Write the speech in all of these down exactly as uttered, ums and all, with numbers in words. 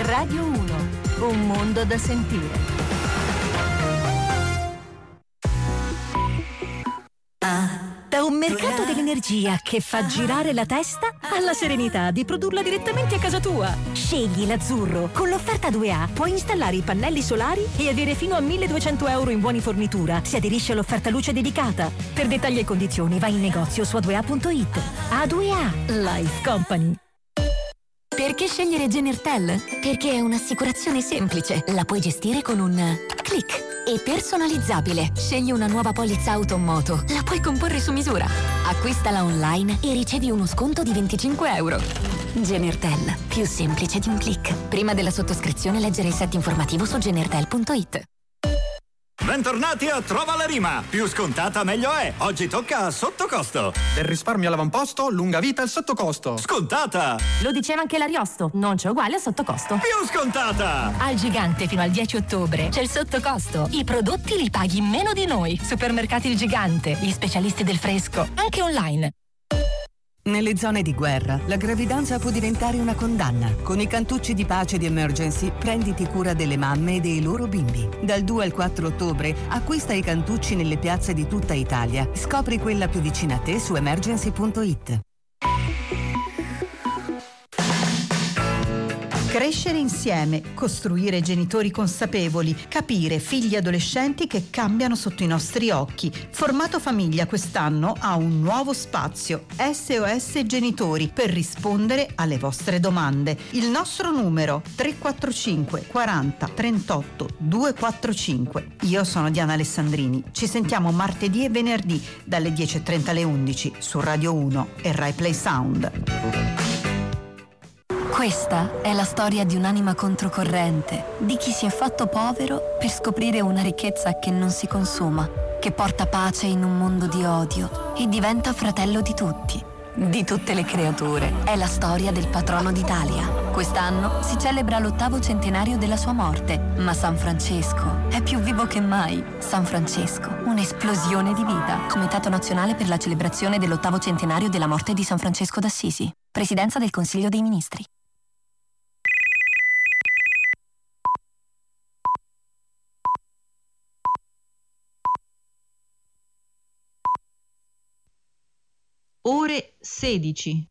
Radio uno, un mondo da sentire. Da un mercato dell'energia che fa girare la testa alla serenità di produrla direttamente a casa tua. Scegli l'azzurro. Con l'offerta due A puoi installare i pannelli solari e avere fino a milleduecento euro in buoni fornitura se aderisci all'offerta luce dedicata. Per dettagli e condizioni vai in negozio su a due a punto it. A due A Life Company. Perché scegliere Genertel? Perché è un'assicurazione semplice. La puoi gestire con un click. E personalizzabile. Scegli una nuova polizza auto o moto. La puoi comporre su misura. Acquistala online e ricevi uno sconto di venticinque euro. Genertel. Più semplice di un click. Prima della sottoscrizione leggere il set informativo su genertel punto it. Bentornati a Trova la Rima. Più scontata meglio è. Oggi tocca a sottocosto. Del risparmio all'avamposto, lunga vita al sottocosto. Scontata. Lo diceva anche l'Ariosto, non c'è uguale a sottocosto. Più scontata. Al Gigante fino al dieci ottobre c'è il sottocosto. I prodotti li paghi meno di noi. Supermercati Il Gigante, gli specialisti del fresco, anche online. Nelle zone di guerra, la gravidanza può diventare una condanna. Con i cantucci di pace di Emergency, prenditi cura delle mamme e dei loro bimbi. Dal due al quattro ottobre, acquista i cantucci nelle piazze di tutta Italia. Scopri quella più vicina a te su emergency punto it. Crescere insieme, costruire genitori consapevoli, capire figli adolescenti che cambiano sotto i nostri occhi. Formato Famiglia quest'anno ha un nuovo spazio, S O S Genitori, per rispondere alle vostre domande. Il nostro numero tre quattro cinque quaranta trentotto duecentoquarantacinque. Io sono Diana Alessandrini. Ci sentiamo martedì e venerdì dalle dieci e trenta alle undici su Radio uno e Rai Play Sound. Questa è la storia di un'anima controcorrente, di chi si è fatto povero per scoprire una ricchezza che non si consuma, che porta pace in un mondo di odio e diventa fratello di tutti, di tutte le creature. È la storia del patrono d'Italia. Quest'anno si celebra l'ottavo centenario della sua morte, ma San Francesco è più vivo che mai. San Francesco, un'esplosione di vita. Comitato Nazionale per la celebrazione dell'ottavo centenario della morte di San Francesco d'Assisi. Presidenza del Consiglio dei Ministri. Ore sedici.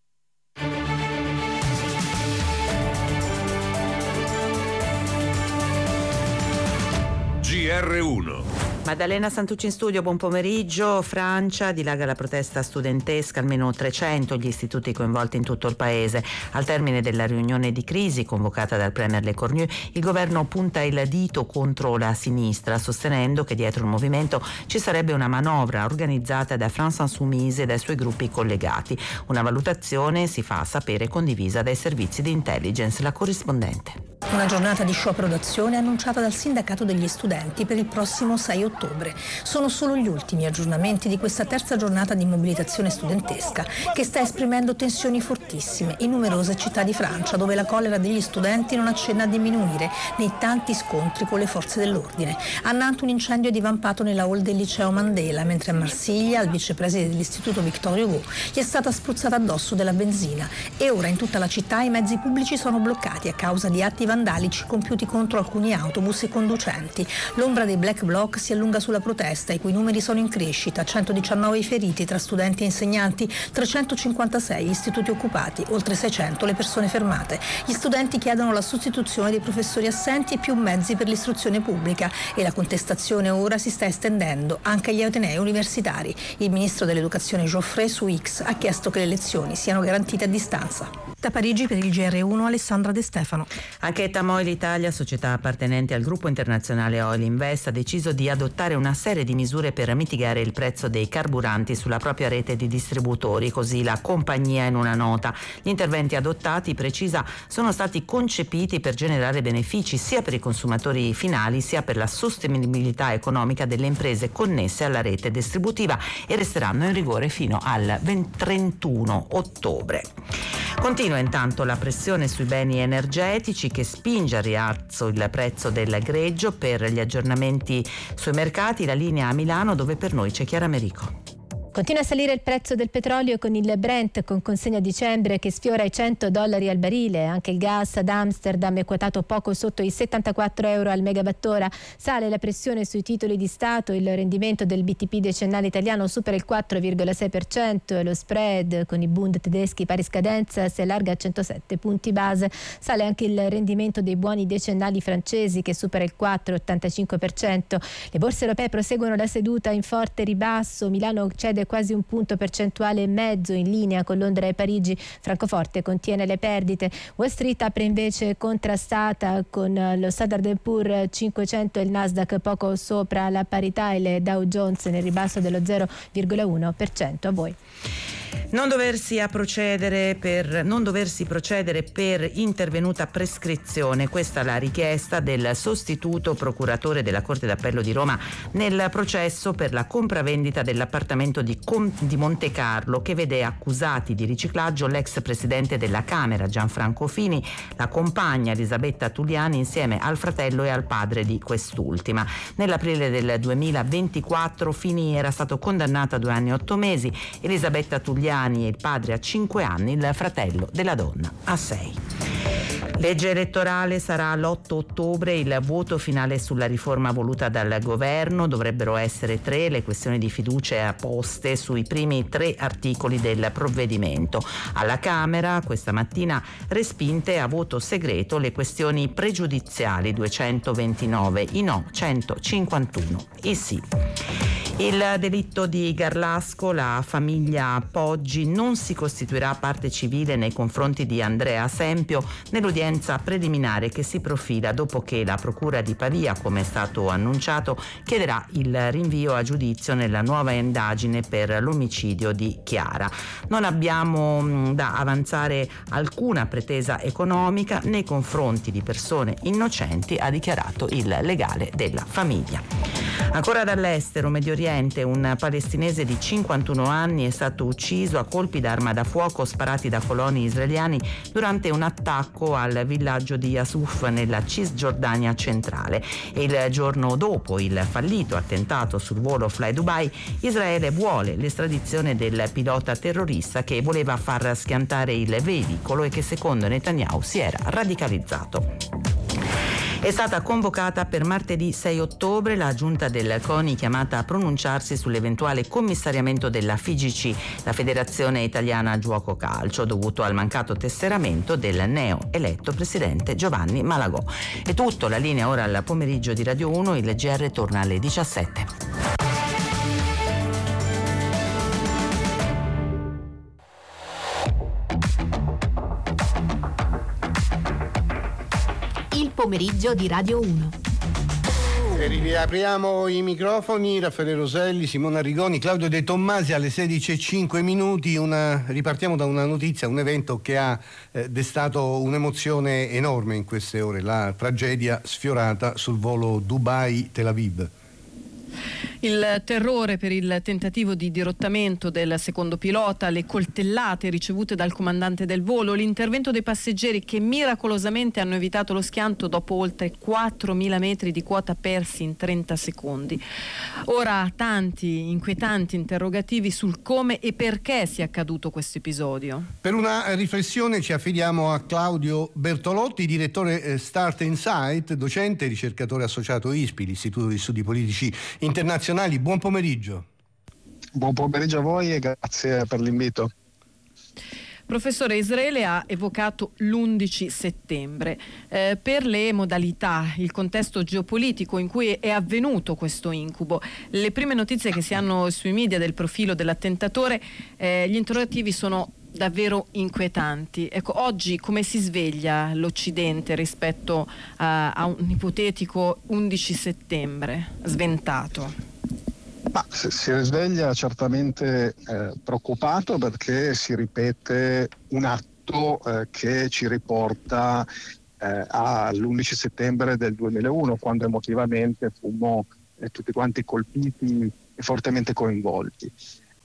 G R uno. Maddalena Santucci in studio, buon pomeriggio. Francia, dilaga la protesta studentesca, almeno trecento gli istituti coinvolti in tutto il paese. Al termine della riunione di crisi convocata dal premier Le Cornu, il governo punta il dito contro la sinistra, sostenendo che dietro il movimento ci sarebbe una manovra organizzata da France Insoumise e dai suoi gruppi collegati. Una valutazione, si fa sapere, condivisa dai servizi di intelligence. La corrispondente. Una giornata di sciopero d'azione annunciata dal sindacato degli studenti per il prossimo sei ottobre. Sono solo gli ultimi aggiornamenti di questa terza giornata di mobilitazione studentesca che sta esprimendo tensioni fortissime in numerose città di Francia, dove la collera degli studenti non accenna a diminuire nei tanti scontri con le forze dell'ordine. A Nantes un incendio è divampato nella hall del liceo Mandela, mentre a Marsiglia al vicepresidente dell'istituto Victor Hugo gli è stata spruzzata addosso della benzina e ora in tutta la città i mezzi pubblici sono bloccati a causa di atti vandalici compiuti contro alcuni autobus e conducenti. L'ombra dei black bloc si allunga sulla protesta, i cui numeri sono in crescita: centodiciannove i feriti tra studenti e insegnanti, trecentocinquantasei gli istituti occupati, oltre seicento le persone fermate. Gli studenti chiedono la sostituzione dei professori assenti e più mezzi per l'istruzione pubblica, e la contestazione ora si sta estendendo anche agli atenei universitari. Il ministro dell'educazione Geoffrey su X ha chiesto che le lezioni siano garantite a distanza. Da Parigi per il G R uno Alessandra De Stefano. Anche Tamoil Italia, società appartenente al gruppo internazionale Oil Invest, ha deciso di adottare una serie di misure per mitigare il prezzo dei carburanti sulla propria rete di distributori, così la compagnia in una nota. Gli interventi adottati, precisa, sono stati concepiti per generare benefici sia per i consumatori finali sia per la sostenibilità economica delle imprese connesse alla rete distributiva e resteranno in vigore fino al trentuno ottobre. Continua intanto la pressione sui beni energetici che spinge al rialzo il prezzo del greggio. Per gli aggiornamenti sui mercati la linea a Milano, dove per noi c'è Chiara Merico. Continua a salire il prezzo del petrolio con il Brent con consegna a dicembre che sfiora i cento dollari al barile. Anche il gas ad Amsterdam è quotato poco sotto i settantaquattro euro al megawattora. Sale la pressione sui titoli di Stato, il rendimento del B T P decennale italiano supera il quattro virgola sei per cento e lo spread con i Bund tedeschi pari scadenza si allarga a centosette punti base. Sale anche il rendimento dei buoni decennali francesi che supera il quattro virgola ottantacinque per cento. Le borse europee proseguono la seduta in forte ribasso. Milano cede quasi un punto percentuale e mezzo in linea con Londra e Parigi. Francoforte contiene le perdite. Wall Street apre invece contrastata con lo Standard and Poor's cinquecento e il Nasdaq poco sopra la parità e le Dow Jones nel ribasso dello zero virgola uno per cento. A voi. Non doversi a procedere per non doversi procedere per intervenuta prescrizione, questa è la richiesta del sostituto procuratore della Corte d'Appello di Roma nel processo per la compravendita dell'appartamento di, Con- di Monte Carlo che vede accusati di riciclaggio l'ex presidente della Camera Gianfranco Fini, la compagna Elisabetta Tuliani insieme al fratello e al padre di quest'ultima. Nell'aprile del duemilaventiquattro Fini era stato condannato a due anni e otto mesi, Elisabetta Tuliani e il padre a cinque anni, il fratello della donna a sei. Legge elettorale sarà l'otto ottobre il voto finale sulla riforma voluta dal governo. Dovrebbero essere tre le questioni di fiducia poste sui primi tre articoli del provvedimento. Alla Camera questa mattina respinte a voto segreto le questioni pregiudiziali duecentoventinove, i no centocinquantuno, i sì. Il delitto di Garlasco, la famiglia Poggi non si costituirà parte civile nei confronti di Andrea Sempio nell'udienza preliminare che si profila dopo che la Procura di Pavia, come è stato annunciato, chiederà il rinvio a giudizio nella nuova indagine per l'omicidio di Chiara. Non abbiamo mh, da avanzare alcuna pretesa economica nei confronti di persone innocenti, ha dichiarato il legale della famiglia. Ancora dall'estero, Medio Oriente, un palestinese di cinquantuno anni è stato ucciso a colpi d'arma da fuoco sparati da coloni israeliani durante un attacco al villaggio di Yasuf nella Cisgiordania centrale. E il giorno dopo il fallito attentato sul volo Fly Dubai, Israele vuole l'estradizione del pilota terrorista che voleva far schiantare il veicolo e che secondo Netanyahu si era radicalizzato. È stata convocata per martedì sei ottobre la giunta del CONI chiamata a pronunciarsi sull'eventuale commissariamento della F I G C, la Federazione Italiana Giuoco Calcio, dovuto al mancato tesseramento del neo eletto presidente Giovanni Malagò. È tutto, la linea ora al pomeriggio di Radio uno, il G R torna alle diciassette. Pomeriggio di Radio uno. E riapriamo i microfoni. Raffaele Roselli, Simona Rigoni, Claudio De Tommasi alle sedici e cinque minuti. Una, ripartiamo da una notizia, un evento che ha eh, destato un'emozione enorme in queste ore, la tragedia sfiorata sul volo Dubai-Tel Aviv. Il terrore per il tentativo di dirottamento del secondo pilota, le coltellate ricevute dal comandante del volo, l'intervento dei passeggeri che miracolosamente hanno evitato lo schianto dopo oltre quattromila metri di quota persi in trenta secondi. Ora tanti inquietanti interrogativi sul come e perché sia accaduto questo episodio. Per una riflessione ci affidiamo a Claudio Bertolotti, direttore Start Insight, docente e ricercatore associato I S P I, l'Istituto di Studi Politici Internazionali. Buon pomeriggio. Buon pomeriggio a voi e grazie per l'invito. Professore, Israele ha evocato l'undici settembre. Eh, per le modalità, il contesto geopolitico in cui è avvenuto questo incubo, le prime notizie che si hanno sui media del profilo dell'attentatore, eh, gli interrogativi sono davvero inquietanti. Ecco, oggi come si sveglia l'Occidente rispetto a, a un ipotetico undici settembre sventato? Ma si risveglia certamente eh, preoccupato perché si ripete un atto eh, che ci riporta eh, all'undici settembre del duemilauno, quando emotivamente fummo eh, tutti quanti colpiti e fortemente coinvolti.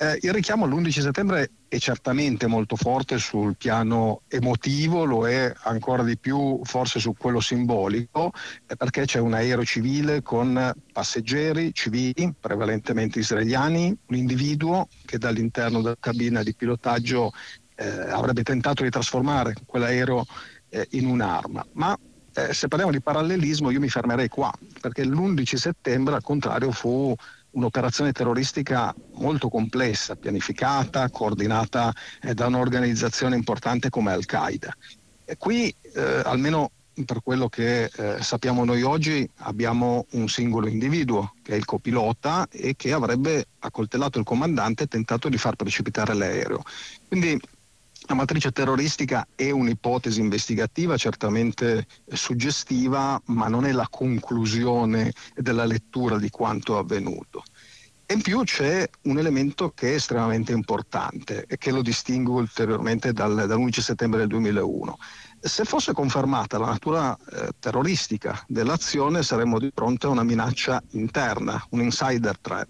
Eh, il richiamo all'undici settembre è certamente molto forte sul piano emotivo, lo è ancora di più forse su quello simbolico, eh, perché c'è un aereo civile con passeggeri civili, prevalentemente israeliani, un individuo che dall'interno della cabina di pilotaggio eh, avrebbe tentato di trasformare quell'aereo eh, in un'arma. Ma eh, se parliamo di parallelismo io mi fermerei qua, perché l'undici settembre al contrario fu un'operazione terroristica molto complessa, pianificata, coordinata eh, da un'organizzazione importante come Al-Qaeda. E qui, eh, almeno per quello che eh, sappiamo noi oggi, abbiamo un singolo individuo, che è il copilota, e che avrebbe accoltellato il comandante e tentato di far precipitare l'aereo. Quindi la matrice terroristica è un'ipotesi investigativa certamente suggestiva, ma non è la conclusione della lettura di quanto avvenuto. E in più c'è un elemento che è estremamente importante e che lo distingue ulteriormente dal, dall'undici settembre del duemilauno. Se fosse confermata la natura eh, terroristica dell'azione, saremmo di fronte a una minaccia interna, un insider threat.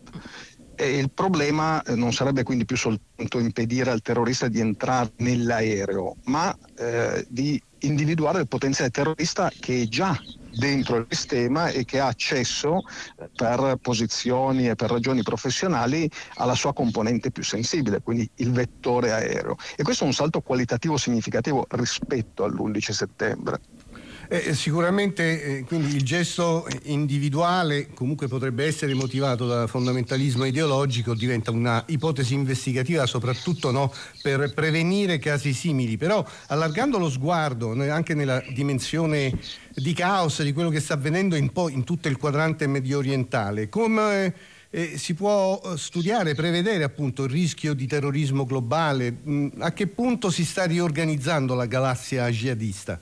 E il problema non sarebbe quindi più soltanto impedire al terrorista di entrare nell'aereo, ma eh, di individuare il potenziale terrorista che è già dentro il sistema e che ha accesso per posizioni e per ragioni professionali alla sua componente più sensibile, quindi il vettore aereo. E questo è un salto qualitativo significativo rispetto all'undici settembre. Eh, sicuramente eh, quindi il gesto individuale comunque potrebbe essere motivato da fondamentalismo ideologico, diventa una ipotesi investigativa soprattutto, no, per prevenire casi simili, però allargando lo sguardo anche nella dimensione di caos di quello che sta avvenendo in, po- in tutto il quadrante medio orientale, come eh, si può studiare, prevedere appunto il rischio di terrorismo globale? Mh, a che punto si sta riorganizzando la galassia jihadista?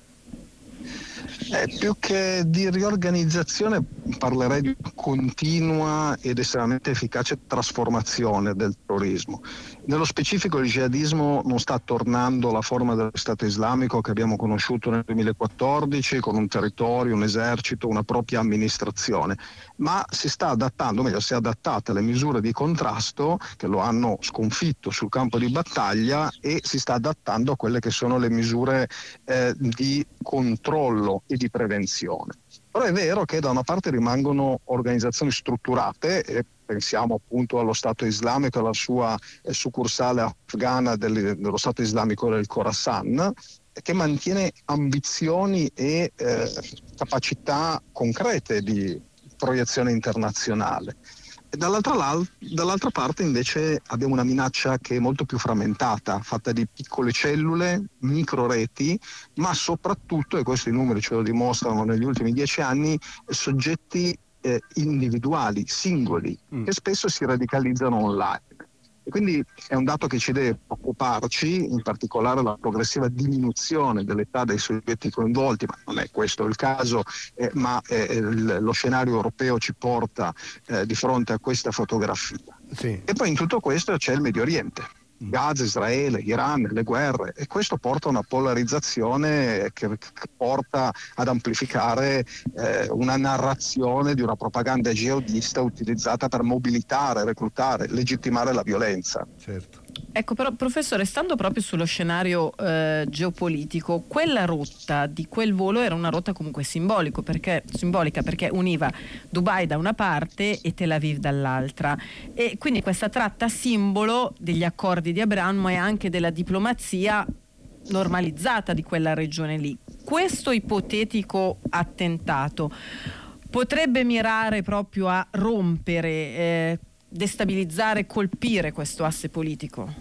Eh, più che di riorganizzazione parlerei di continua ed estremamente efficace trasformazione del terrorismo. Nello specifico il jihadismo non sta tornando alla forma dello Stato islamico che abbiamo conosciuto nel duemilaquattordici, con un territorio, un esercito, una propria amministrazione, ma si sta adattando, o meglio si è adattata alle misure di contrasto che lo hanno sconfitto sul campo di battaglia e si sta adattando a quelle che sono le misure eh, di controllo e di prevenzione. Però è vero che da una parte rimangono organizzazioni strutturate, e pensiamo appunto allo Stato islamico, alla sua eh, succursale afghana del, dello Stato islamico del Khorasan, che mantiene ambizioni e eh, capacità concrete di proiezione internazionale. E dall'altra, dall'altra parte invece abbiamo una minaccia che è molto più frammentata, fatta di piccole cellule, microreti, ma soprattutto, e questo i numeri ce lo dimostrano negli ultimi dieci anni, soggetti eh, individuali, singoli, mm. che spesso si radicalizzano online. E quindi è un dato che ci deve preoccuparci, in particolare la progressiva diminuzione dell'età dei soggetti coinvolti, ma non è questo il caso, eh, ma eh, lo scenario europeo ci porta eh, di fronte a questa fotografia. Sì. E poi in tutto questo c'è il Medio Oriente. Gaza, Israele, Iran, le guerre, e questo porta a una polarizzazione che, che porta ad amplificare eh, una narrazione di una propaganda jihadista utilizzata per mobilitare, reclutare, legittimare la violenza. Certo. Ecco, però professore, stando proprio sullo scenario eh, geopolitico, quella rotta di quel volo era una rotta comunque simbolico perché, simbolica perché univa Dubai da una parte e Tel Aviv dall'altra, e quindi questa tratta simbolo degli accordi di Abramo e anche della diplomazia normalizzata di quella regione lì. Questo ipotetico attentato potrebbe mirare proprio a rompere, eh, destabilizzare, colpire questo asse politico?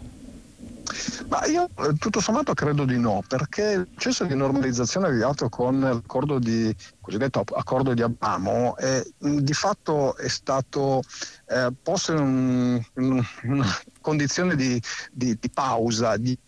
Ma io tutto sommato credo di no, perché il processo di normalizzazione avviato con l'accordo di cosiddetto accordo di Abramo eh, di fatto è stato eh, posto in, un, in una condizione di, di, di pausa, di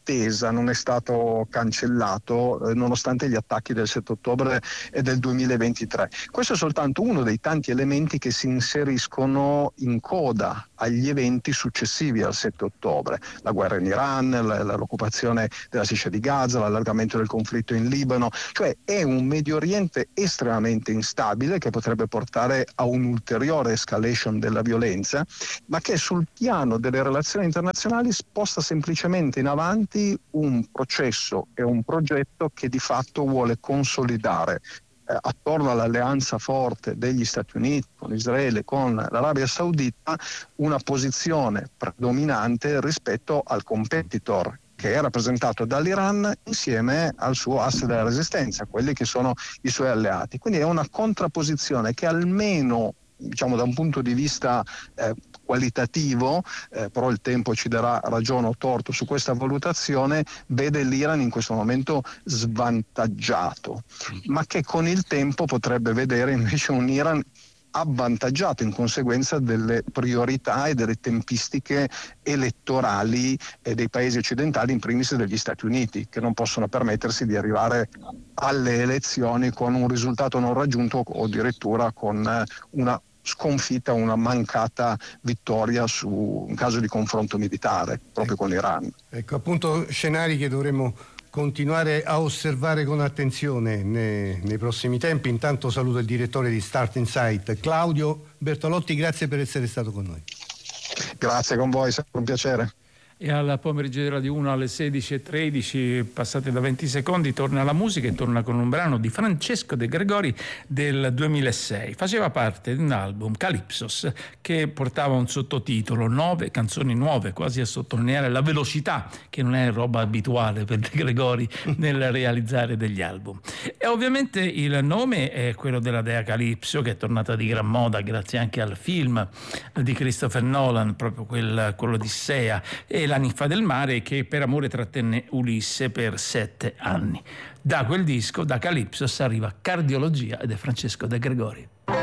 attesa, non è stato cancellato eh, nonostante gli attacchi del sette ottobre e del duemilaventitré. Questo è soltanto uno dei tanti elementi che si inseriscono in coda agli eventi successivi al sette ottobre, la guerra in Iran, l'occupazione della striscia di Gaza, l'allargamento del conflitto in Libano, cioè è un Medio Oriente estremamente instabile che potrebbe portare a un'ulteriore escalation della violenza, ma che sul piano delle relazioni internazionali sposta semplicemente in avanti un processo e un progetto che di fatto vuole consolidare attorno all'alleanza forte degli Stati Uniti con Israele, con l'Arabia Saudita, una posizione predominante rispetto al competitor che è rappresentato dall'Iran insieme al suo asse della resistenza, quelli che sono i suoi alleati. Quindi è una contrapposizione che almeno, diciamo, da un punto di vista eh, qualitativo, eh, però il tempo ci darà ragione o torto su questa valutazione, vede l'Iran in questo momento svantaggiato, ma che con il tempo potrebbe vedere invece un Iran avvantaggiato in conseguenza delle priorità e delle tempistiche elettorali eh, dei paesi occidentali, in primis degli Stati Uniti, che non possono permettersi di arrivare alle elezioni con un risultato non raggiunto o addirittura con eh, una sconfitta, una mancata vittoria su un caso di confronto militare proprio con l'Iran. Ecco, appunto, scenari che dovremo continuare a osservare con attenzione nei, nei prossimi tempi. Intanto saluto il direttore di Start Insight, Claudio Bertolotti, grazie per essere stato con noi. Grazie, con voi, è sempre un piacere. E al pomeriggio di Radio uno alle sedici e tredici, passate da venti secondi, torna la musica e torna con un brano di Francesco De Gregori del duemilasei. Faceva parte di un album, Calypsos, che portava un sottotitolo, nove canzoni nuove, quasi a sottolineare la velocità, che non è roba abituale per De Gregori nel realizzare degli album. E ovviamente il nome è quello della dea Calypso, che è tornata di gran moda grazie anche al film di Christopher Nolan, proprio quel, quello di Odissea, e la ninfa del mare che per amore trattenne Ulisse per sette anni. Da quel disco, da Calypsos, arriva Cardiologia ed è Francesco De Gregori.